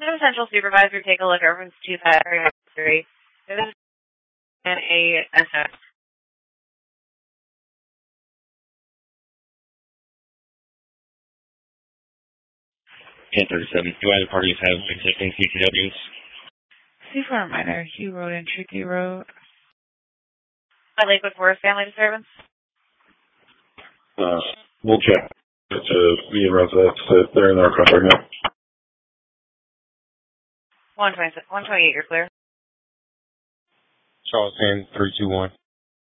Essential supervisor, take a look. Everyone's 253. This is an ASS. 1037. Do either parties have existing CCWs? C4 minor, Hugh Road and Tricky Road. Lakewood Forest family disturbance? We'll check. Me and Rosa, they're in our car right now. 128, you're clear. Charles 10, 321.